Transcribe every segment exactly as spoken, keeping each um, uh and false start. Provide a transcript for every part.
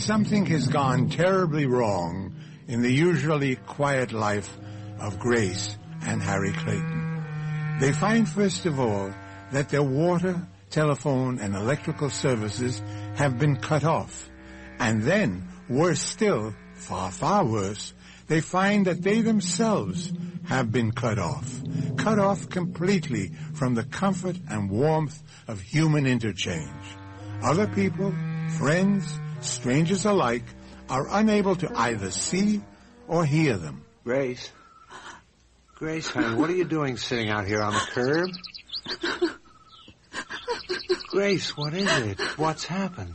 something has gone terribly wrong in the usually quiet life of Grace and Harry Clayton. They find, first of all, that their water, telephone, and electrical services have been cut off. And then, worse still, far, far worse, they find that they themselves have been cut off. Cut off completely from the comfort and warmth of human interchange. Other people, friends, strangers alike, are unable to either see or hear them. Grace? Grace, honey, what are you doing sitting out here on the curb? Grace, what is it? What's happened?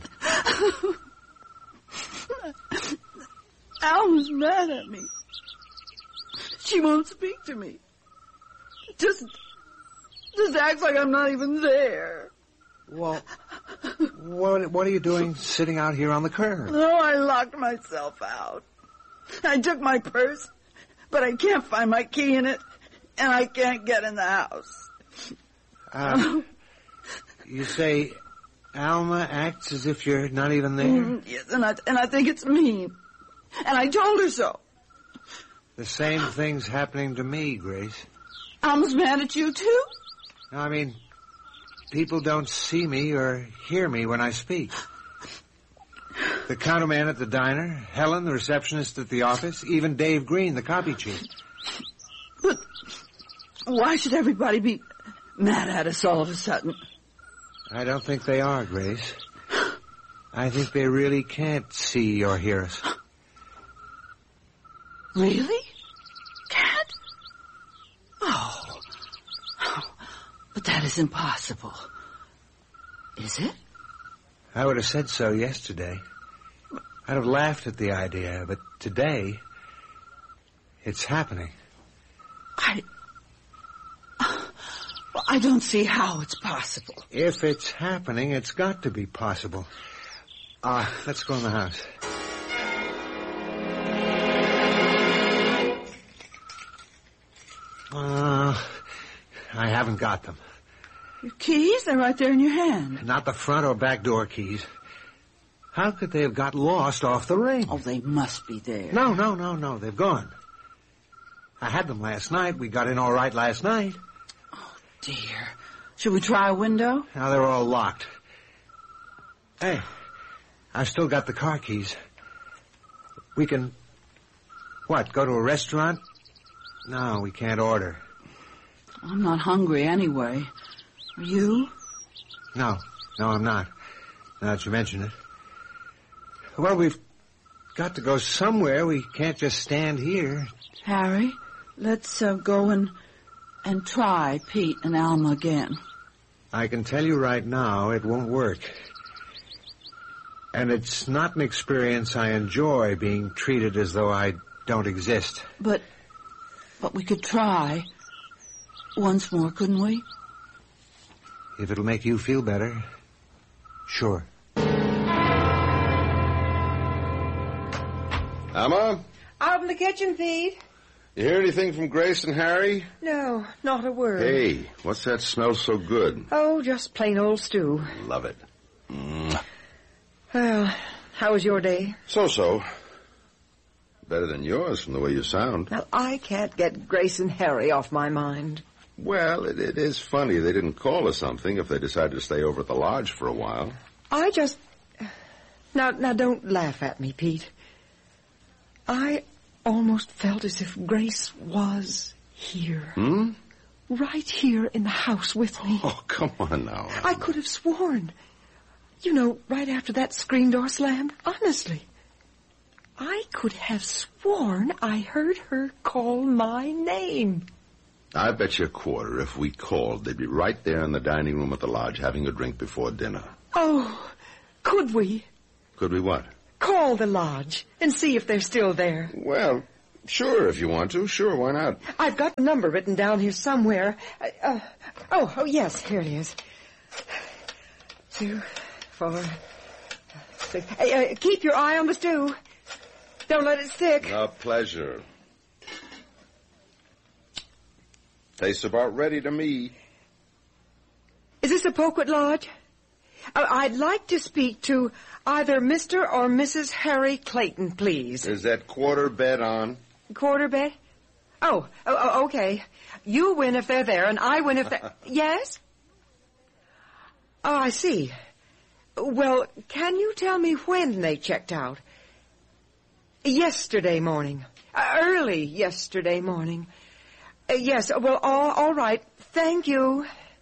Alma's mad at me. She won't speak to me. Just, just acts like I'm not even there. Well, what, what are you doing sitting out here on the curb? No, I locked myself out. I took my purse, but I can't find my key in it, and I can't get in the house. Uh, you say Alma acts as if you're not even there? Mm, yes, and I, and I think it's mean. And I told her so. The same thing's happening to me, Grace. Alma's mad at you, too? No, I mean, people don't see me or hear me when I speak. The counterman at the diner, Helen, the receptionist at the office, even Dave Green, the copy chief. But why should everybody be mad at us all of a sudden? I don't think they are, Grace. I think they really can't see or hear us. Really? Can't? Oh. oh. But that is impossible. Is it? I would have said so yesterday. I'd have laughed at the idea, but today, it's happening. I... Well, I don't see how it's possible. If it's happening, it's got to be possible. Ah, uh, let's go in the house. Uh, I haven't got them. Your keys? They're right there in your hand. Not the front or back door keys. How could they have got lost off the ring? Oh, they must be there. No, no, no, no. They've gone. I had them last night. We got in all right last night. Oh, dear. Should we try a window? Now they're all locked. Hey, I've still got the car keys. We can... What, go to a restaurant? No, we can't order. I'm not hungry anyway. Are you? No, no, I'm not. Now that you mention it. Well, we've got to go somewhere. We can't just stand here. Harry, let's uh, go and and try Pete and Alma again. I can tell you right now it won't work. And it's not an experience I enjoy, being treated as though I don't exist. But... But we could try once more, couldn't we? If it'll make you feel better, sure. Alma? Out in the kitchen, Pete. You hear anything from Grace and Harry? No, not a word. Hey, what's that smell so good? Oh, just plain old stew. Love it. Mm. Well, how was your day? So-so. Better than yours from the way you sound. Now, I can't get Grace and Harry off my mind. Well, it, it is funny they didn't call or something if they decided to stay over at the lodge for a while. I just... Now, now, don't laugh at me, Pete. I almost felt as if Grace was here. Hmm? Right here in the house with me. Oh, come on now. I could have sworn. You know, right after that screen door slammed. Honestly. I could have sworn I heard her call my name. I bet you a quarter if we called, they'd be right there in the dining room at the lodge having a drink before dinner. Oh, could we? Could we what? Call the lodge and see if they're still there. Well, sure, if you want to. Sure, why not? I've got the number written down here somewhere. Uh, oh, oh, yes, here it is. Two, four, six. Hey, uh, keep your eye on the stew. Don't let it stick. A pleasure. Tastes about ready to me. Is this a Poquet Lodge? Uh, I'd like to speak to either Mister or Missus Harry Clayton, please. Is that quarter bet on? Quarter bet? Oh, oh, oh, okay. You win if they're there, and I win if they... Yes? Oh, I see. Well, can you tell me when they checked out? Yesterday morning. Uh, early yesterday morning. Uh, yes, well, all, all right. Thank you.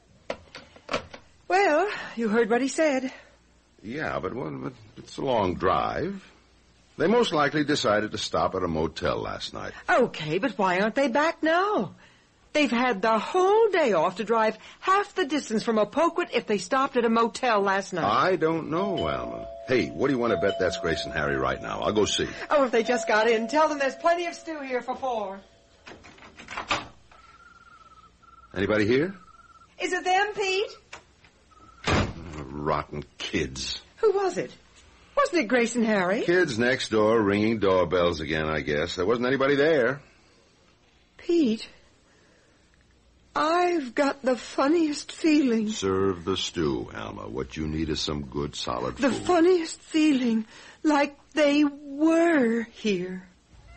Well, you heard what he said. Yeah, but, well, but it's a long drive. They most likely decided to stop at a motel last night. Okay, but why aren't they back now? They've had the whole day off to drive half the distance from Opoquet if they stopped at a motel last night. I don't know, Alma. Hey, what do you want to bet that's Grace and Harry right now? I'll go see. Oh, if they just got in, tell them there's plenty of stew here for four. Anybody here? Is it them, Pete? Rotten kids. Who was it? Wasn't it Grace and Harry? Kids next door ringing doorbells again, I guess. There wasn't anybody there. Pete, I've got the funniest feeling. Serve the stew, Alma. What you need is some good, solid the food. The funniest feeling, like they were here.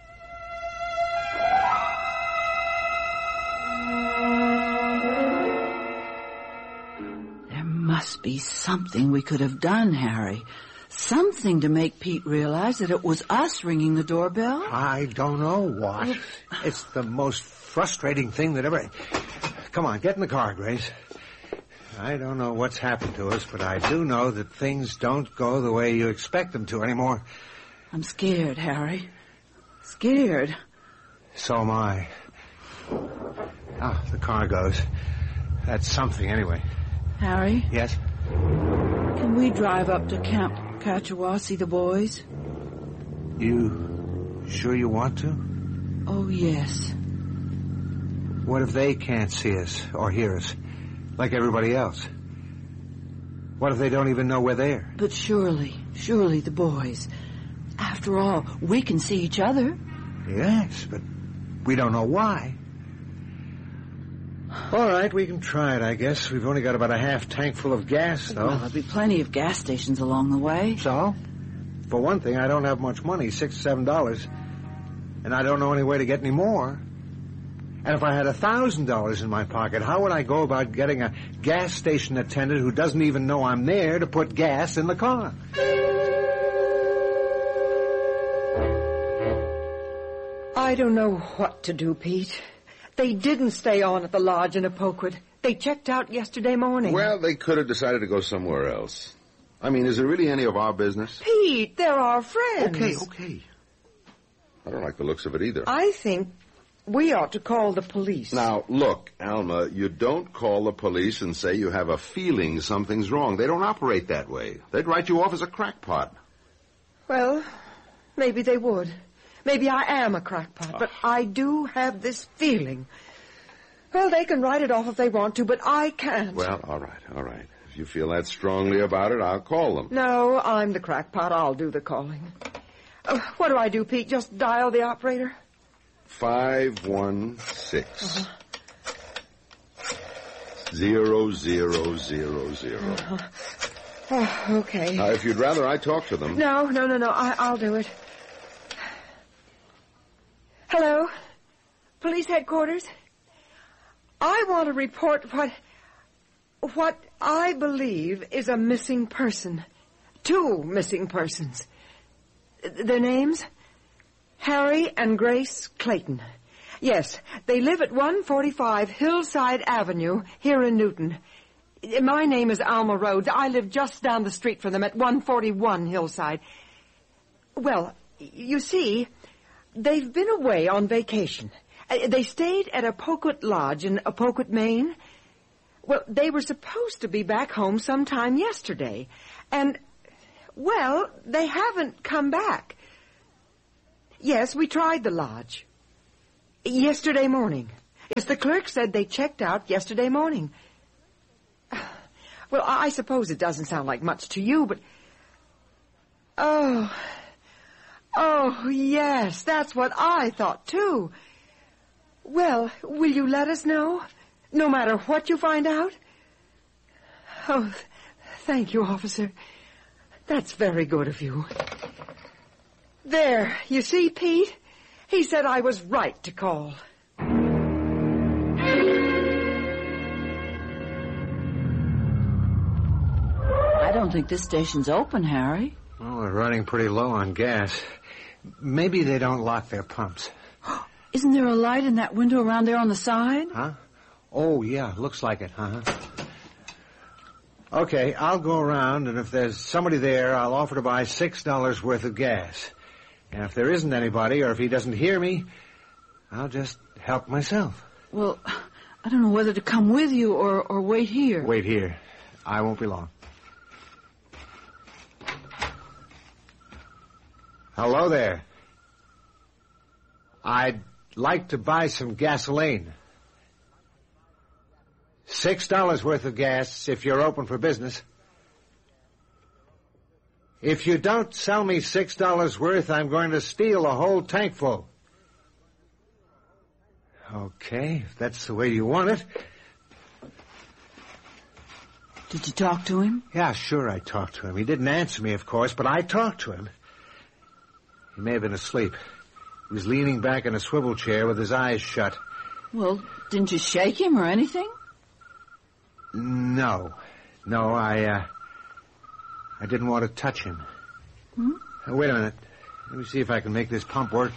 There must be something we could have done, Harry. Something to make Pete realize that it was us ringing the doorbell. I don't know what. It's the most frustrating thing that ever... Come on, get in the car, Grace. I don't know what's happened to us, but I do know that things don't go the way you expect them to anymore. I'm scared, Harry. Scared. So am I. Ah, the car goes. That's something, anyway. Harry? Yes? Can we drive up to Camp Catchawa, see the boys? You sure you want to? Oh, yes. What if they can't see us or hear us, like everybody else? What if they don't even know we're there? But surely, surely the boys. After all, we can see each other. Yes, but we don't know why. All right, we can try it, I guess. We've only got about a half tank full of gas, though. Well, there'll be plenty of gas stations along the way. So? For one thing, I don't have much money, six or seven dollars. And I don't know any way to get any more. And if I had a thousand dollars in my pocket, how would I go about getting a gas station attendant who doesn't even know I'm there to put gas in the car? I don't know what to do, Pete. They didn't stay on at the lodge in Opoquet. They checked out yesterday morning. Well, they could have decided to go somewhere else. I mean, is it really any of our business? Pete, they're our friends. Okay, okay. I don't like the looks of it either. I think we ought to call the police. Now, look, Alma, you don't call the police and say you have a feeling something's wrong. They don't operate that way. They'd write you off as a crackpot. Well, maybe they would. Maybe I am a crackpot, oh. but I do have this feeling. Well, they can write it off if they want to, but I can't. Well, all right, all right. If you feel that strongly about it, I'll call them. No, I'm the crackpot. I'll do the calling. Uh, what do I do, Pete? Just dial the operator? Five one six zero zero zero zero. Uh-huh. Oh, okay. Now, if you'd rather I talk to them. No, no, no, no. I, I'll do it. Hello? Police headquarters? I want to report what... what I believe is a missing person. Two missing persons. Their names? Harry and Grace Clayton. Yes, they live at one forty-five Hillside Avenue here in Newton. My name is Alma Rhodes. I live just down the street from them at one forty-one Hillside. Well, you see, they've been away on vacation. They stayed at Opoquet Lodge in Opoquet, Maine. Well, they were supposed to be back home sometime yesterday. And, well, they haven't come back. Yes, we tried the lodge. Yesterday morning. Yes, the clerk said they checked out yesterday morning. Well, I suppose it doesn't sound like much to you, but... Oh... Oh, yes, that's what I thought, too. Well, will you let us know? No matter what you find out? Oh, thank you, officer. That's very good of you. There, you see, Pete? He said I was right to call. I don't think this station's open, Harry. Well, we're running pretty low on gas. Maybe they don't lock their pumps. Isn't there a light in that window around there on the side? Huh? Oh, yeah, looks like it, huh? Okay, I'll go around, and if there's somebody there, I'll offer to buy six dollars worth of gas. And if there isn't anybody, or if he doesn't hear me, I'll just help myself. Well, I don't know whether to come with you or, or wait here. Wait here. I won't be long. Hello there. I'd like to buy some gasoline. Six dollars worth of gas if you're open for business. If you don't sell me six dollars worth, I'm going to steal a whole tank full. Okay, if that's the way you want it. Did you talk to him? Yeah, sure I talked to him. He didn't answer me, of course, but I talked to him. He may have been asleep. He was leaning back in a swivel chair with his eyes shut. Well, didn't you shake him or anything? No. No, I, uh... I didn't want to touch him. Hmm? Uh, wait a minute. Let me see if I can make this pump work.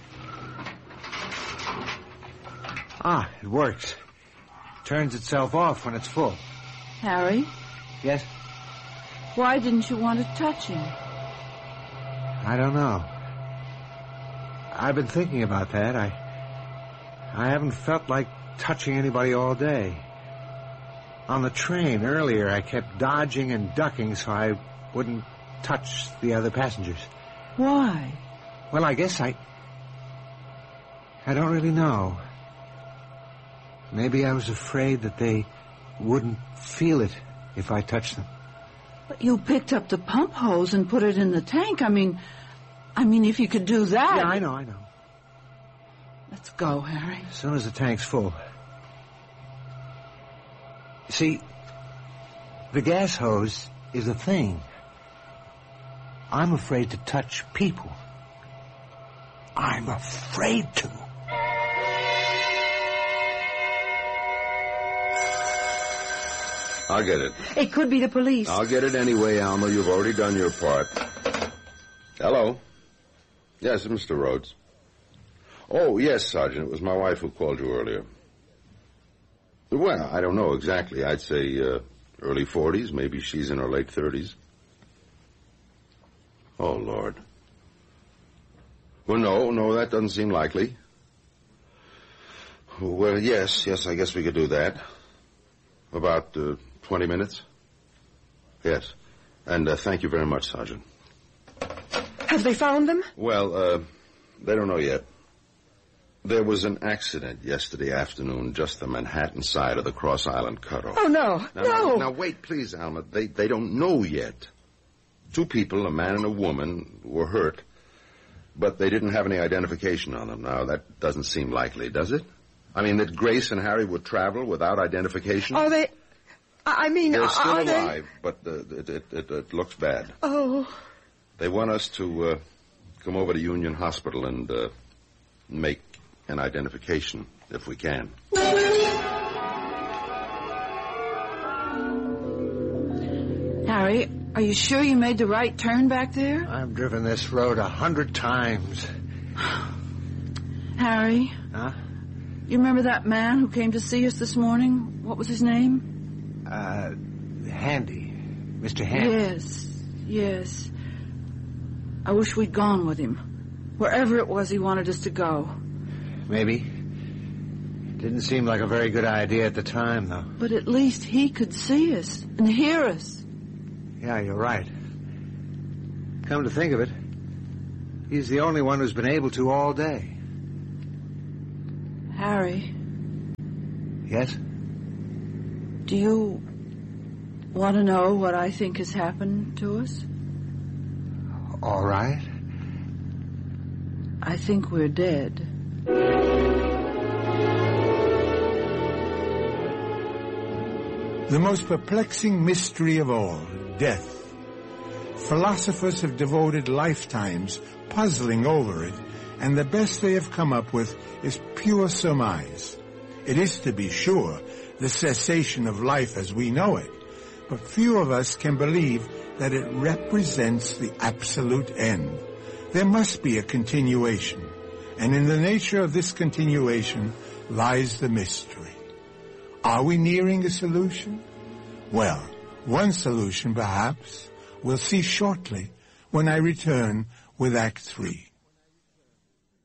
Ah, it works. Turns itself off when it's full. Harry? Yes? Why didn't you want to touch him? I don't know. I've been thinking about that. I... I haven't felt like touching anybody all day. On the train earlier, I kept dodging and ducking so I wouldn't touch the other passengers. Why? Well, I guess I... I don't really know. Maybe I was afraid that they wouldn't feel it if I touched them. But you picked up the pump hose and put it in the tank. I mean... I mean, if you could do that... Yeah, I know, I know. Let's go, Harry. As soon as the tank's full. See, the gas hose is a thing. I'm afraid to touch people. I'm afraid to. I'll get it. It could be the police. I'll get it anyway, Alma. You've already done your part. Hello? Yes, Mister Rhodes. Oh, yes, Sergeant. It was my wife who called you earlier. Well, I don't know exactly. I'd say uh, early forties. Maybe she's in her late thirties. Oh, Lord. Well, no, no, that doesn't seem likely. Well, yes, yes, I guess we could do that. About uh, twenty minutes? Yes. And uh, thank you very much, Sergeant. Have they found them? Well, uh, they don't know yet. There was an accident yesterday afternoon just the Manhattan side of the Cross Island cutoff. Oh, no, now, no. Now, now, wait, please, Alma. They, they don't know yet. Two people, a man and a woman, were hurt, but they didn't have any identification on them. Now, that doesn't seem likely, does it? I mean, that Grace and Harry would travel without identification? Are they... I mean, They're are still they... alive, but uh, it, it, it, it looks bad. Oh. They want us to uh, come over to Union Hospital and uh, make an identification, if we can. Harry, are you sure you made the right turn back there? I've driven this road a hundred times. Harry? Huh? You remember that man who came to see us this morning? What was his name? Uh, Handy. Mister Handy. Yes, yes. I wish we'd gone with him. Wherever it was he wanted us to go. Maybe. Didn't seem like a very good idea at the time, though. But at least he could see us and hear us. Yeah, you're right. Come to think of it, he's the only one who's been able to all day. Harry. Yes? Do you want to know what I think has happened to us? All right. I think we're dead. The most perplexing mystery of all, death. Philosophers have devoted lifetimes puzzling over it, and the best they have come up with is pure surmise. It is, to be sure, the cessation of life as we know it, but few of us can believe that it represents the absolute end. There must be a continuation, and in the nature of this continuation lies the mystery. Are we nearing a solution? Well, one solution, perhaps, we'll see shortly when I return with Act Three.